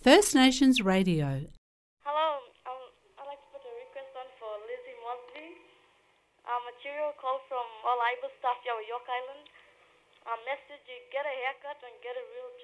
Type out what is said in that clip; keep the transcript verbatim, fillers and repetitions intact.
First Nations Radio. Hello, um, I'd like to put a request on for Lizzie Mosby. Um, material call from all Ibo staff, York Island. Um, message, get a haircut and get a real job.